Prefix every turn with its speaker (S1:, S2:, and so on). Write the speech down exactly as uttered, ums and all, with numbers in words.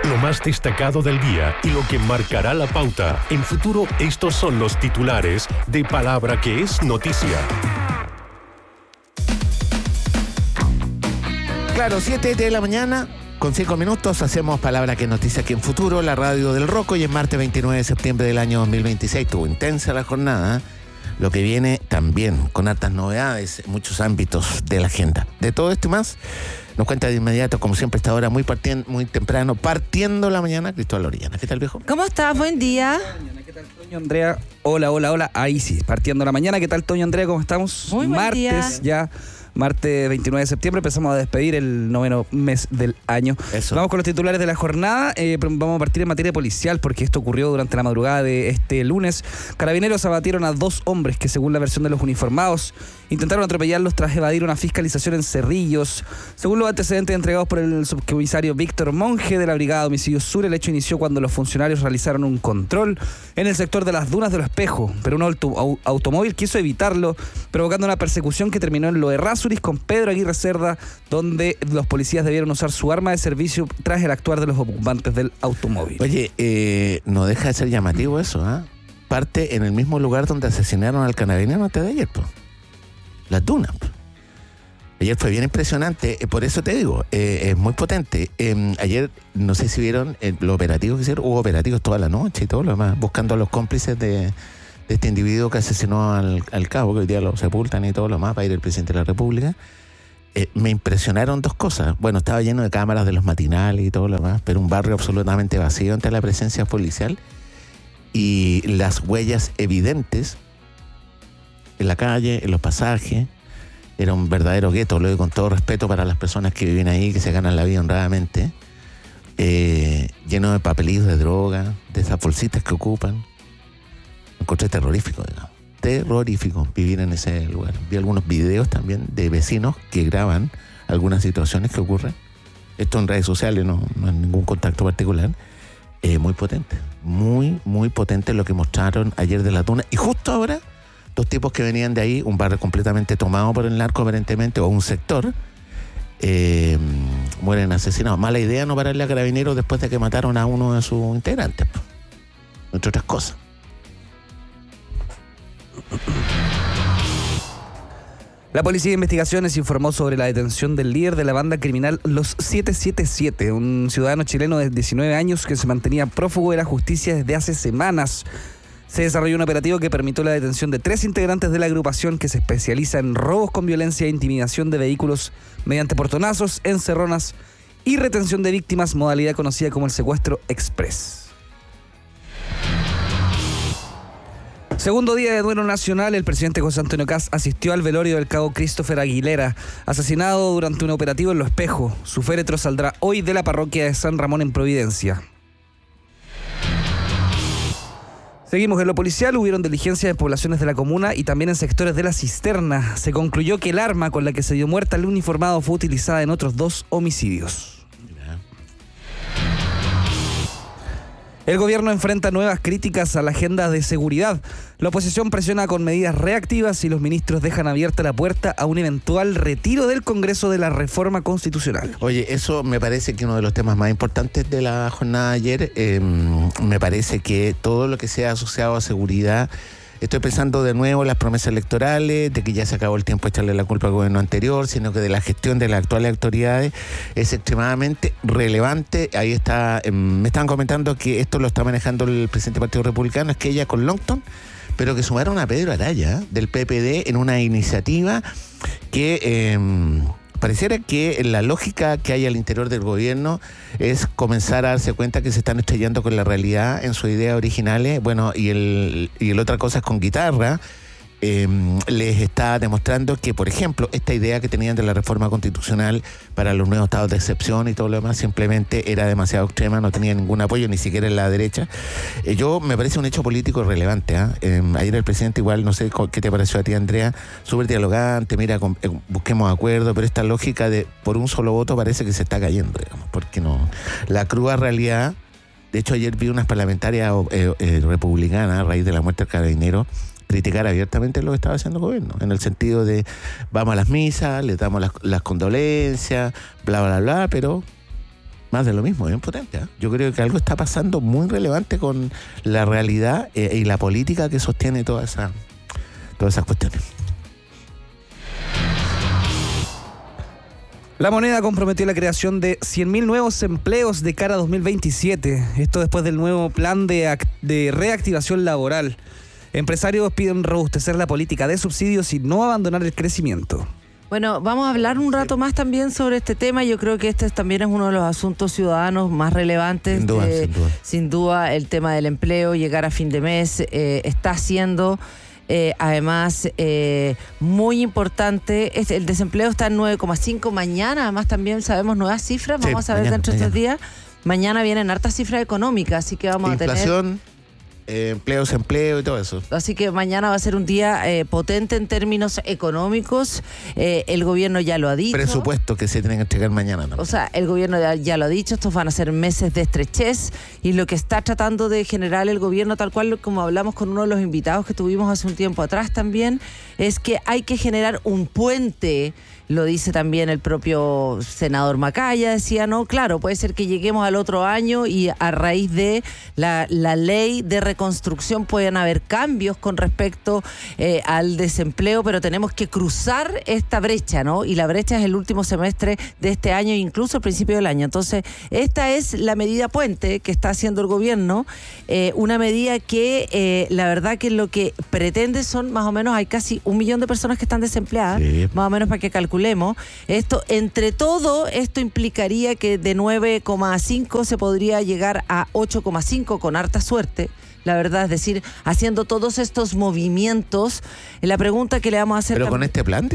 S1: lo más destacado del día y lo que marcará la pauta. En Futuro, estos son los titulares de Palabra que es noticia.
S2: Claro, siete de la mañana, con cinco minutos, hacemos Palabra que es noticia aquí en Futuro, la radio del Rocco, y en martes veintinueve de septiembre del año dos mil veintiséis. Estuvo intensa la jornada, ¿eh? Lo que viene también con hartas novedades en muchos ámbitos de la agenda. De todo esto y más, nos cuenta de inmediato, como siempre, esta hora muy, partien- muy temprano, partiendo la mañana, Cristóbal Orellana. ¿Qué tal, viejo?
S3: ¿Cómo estás? Buen día.
S4: ¿Qué tal, Toño, Andrea? Hola, hola, hola. Ahí sí, partiendo la mañana. ¿Qué tal, Toño, Andrea? ¿Cómo estamos?
S3: Muy buen
S4: Martes
S3: día.
S4: ya. Martes veintinueve de septiembre empezamos a despedir el noveno mes del año.
S2: Eso.
S4: Vamos con los titulares de la jornada. Eh, vamos a partir en materia policial porque esto ocurrió durante la madrugada de este lunes. Carabineros abatieron a dos hombres que, según la versión de los uniformados, intentaron atropellarlos tras evadir una fiscalización en Cerrillos. Según los antecedentes entregados por el subcomisario Víctor Monge de la Brigada de Homicidios Sur, el hecho inició cuando los funcionarios realizaron un control en el sector de las Dunas de los Espejos, pero un auto, au, automóvil quiso evitarlo, provocando una persecución que terminó en Lo Errázuriz con Pedro Aguirre Cerda, donde los policías debieron usar su arma de servicio tras el actuar de los ocupantes del automóvil.
S2: Oye, eh, no deja de ser llamativo eso, ¿ah? ¿eh? Parte en el mismo lugar donde asesinaron al carabinero antes de ayer, pues. Las Dunas. Pues. Ayer fue bien impresionante, eh, por eso te digo, eh, es muy potente. Eh, ayer, no sé si vieron eh, los operativos que hicieron, hubo operativos toda la noche y todo lo demás, buscando a los cómplices de, de este individuo que asesinó al, al cabo, que hoy día lo sepultan y todo lo demás, para ir el presidente de la República. Eh, me impresionaron dos cosas. Bueno, estaba lleno de cámaras de los matinales y todo lo demás, pero un barrio absolutamente vacío ante la presencia policial y las huellas evidentes en la calle, en los pasajes. Era un verdadero gueto, lo digo con todo respeto para las personas que viven ahí, que se ganan la vida honradamente, eh, lleno de papelillos de droga, de esas bolsitas que ocupan. Me encontré terrorífico, digamos. Terrorífico vivir en ese lugar. Vi algunos videos también de vecinos que graban algunas situaciones que ocurren. Esto en redes sociales, no, no en ningún contacto particular. Eh, muy potente, muy, muy potente lo que mostraron ayer de la Tuna. Y justo ahora, dos tipos que venían de ahí, un barrio completamente tomado por el narco aparentemente, o un sector, eh, mueren asesinados. Mala idea no pararle a Carabineros después de que mataron a uno de sus integrantes, pues, entre otras cosas.
S4: La Policía de Investigaciones informó sobre la detención del líder de la banda criminal Los siete siete siete, un ciudadano chileno de diecinueve años que se mantenía prófugo de la justicia desde hace semanas. Se desarrolló un operativo que permitió la detención de tres integrantes de la agrupación que se especializa en robos con violencia e intimidación de vehículos mediante portonazos, encerronas y retención de víctimas, modalidad conocida como el secuestro express. Segundo día de duelo nacional, el presidente José Antonio Kast asistió al velorio del cabo Christopher Aguilera, asesinado durante un operativo en Lo Espejo. Su féretro saldrá hoy de la parroquia de San Ramón en Providencia. Seguimos en lo policial, hubieron diligencias en poblaciones de la comuna y también en sectores de La Cisterna. Se concluyó que el arma con la que se dio muerte al uniformado fue utilizada en otros dos homicidios. El gobierno enfrenta nuevas críticas a la agenda de seguridad. La oposición presiona con medidas reactivas y los ministros dejan abierta la puerta a un eventual retiro del Congreso de la reforma constitucional.
S2: Oye, eso me parece que uno de los temas más importantes de la jornada de ayer, eh, me parece que todo lo que sea asociado a seguridad, estoy pensando de nuevo en las promesas electorales, de que ya se acabó el tiempo de echarle la culpa al gobierno anterior, sino que de la gestión de las actuales autoridades es extremadamente relevante. Ahí está, eh, me estaban comentando que esto lo está manejando el presidente del Partido Republicano, es que ella con Longton, pero que sumaron a Pedro Araya del P P D en una iniciativa que eh, pareciera que la lógica que hay al interior del gobierno es comenzar a darse cuenta que se están estrellando con la realidad en sus ideas originales. Bueno, y el y el otra cosa es con guitarra. Eh, les está demostrando que, por ejemplo, esta idea que tenían de la reforma constitucional para los nuevos estados de excepción y todo lo demás simplemente era demasiado extrema, no tenía ningún apoyo, ni siquiera en la derecha. Eh, yo me parece un hecho político relevante. ¿eh? Eh, ayer el presidente igual, no sé qué te pareció a ti, Andrea, súper dialogante, mira, con, eh, busquemos acuerdo, pero esta lógica de por un solo voto parece que se está cayendo, digamos, porque no. La cruda realidad, de hecho ayer vi unas parlamentarias eh, eh, republicanas a raíz de la muerte del carabinero criticar abiertamente lo que estaba haciendo el gobierno, en el sentido de vamos a las misas, les damos las, las condolencias, bla, bla, bla, pero Más de lo mismo, bien potente. ¿eh? Yo creo que algo está pasando muy relevante con la realidad eh, y la política que sostiene toda esa, todas esas cuestiones.
S4: La Moneda comprometió la creación de cien mil nuevos empleos de cara a dos mil veintisiete. Esto después del nuevo plan de, act- de reactivación laboral. Empresarios piden robustecer la política de subsidios y no abandonar el crecimiento.
S3: Bueno, vamos a hablar un rato más también sobre este tema. Yo creo que este también es uno de los asuntos ciudadanos más relevantes.
S2: Sin duda,
S3: de,
S2: sin duda.
S3: Sin duda, el tema del empleo, llegar a fin de mes, eh, está siendo... Eh, además, eh, muy importante, es, el desempleo está en nueve coma cinco. Mañana, además, también sabemos nuevas cifras. Vamos
S2: Sí,
S3: a ver
S2: mañana,
S3: dentro de estos
S2: mañana.
S3: días. Mañana vienen hartas cifras económicas, así que vamos a tener...
S2: Inflación, eh, empleo, desempleo y todo eso.
S3: Así que mañana va a ser un día eh, potente en términos económicos. Eh, el gobierno ya lo ha dicho.
S2: Presupuesto que se tienen que entregar mañana también.
S3: O sea, el gobierno ya, ya lo ha dicho, estos van a ser meses de estrechez y lo que está tratando de generar el gobierno, tal cual como hablamos con uno de los invitados que tuvimos hace un tiempo atrás también, es que hay que generar un puente. Lo dice también el propio senador Macaya, decía, no, claro, puede ser que lleguemos al otro año y a raíz de la, la ley de reconstrucción pueden haber cambios con respecto eh, al desempleo, pero tenemos que cruzar esta brecha, ¿no? Y la brecha es el último semestre de este año, incluso el principio del año. Entonces, esta es la medida puente que está haciendo el gobierno, eh, una medida que eh, la verdad que lo que pretende son más o menos, hay casi un millón de personas que están desempleadas,
S2: Sí.
S3: más o menos para que calculemos. Esto, entre todo, esto implicaría que de nueve coma cinco se podría llegar a ocho coma cinco con harta suerte. La verdad, es decir, haciendo todos estos movimientos. La pregunta que le vamos a hacer...
S2: Pero con
S3: también-
S2: este plan